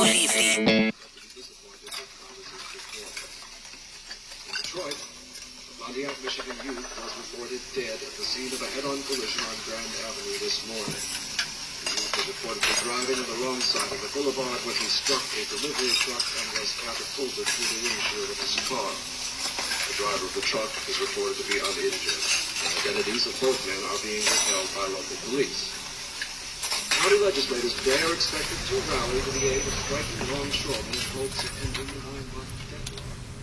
50. Detroit, a Pontiac, Michigan youth was reported dead at the scene of a head-on collision on Grand Avenue this morning. The youth was reportedly driving on the wrong side of the boulevard when he struck a delivery truck and was catapulted through the windshield of his car. The driver of the truck is reported to be uninjured. The identities of both men are being withheld by local police. County legislators there expected to rally to the aid of striking longshoremen in hopes of ending the 9-month deadline.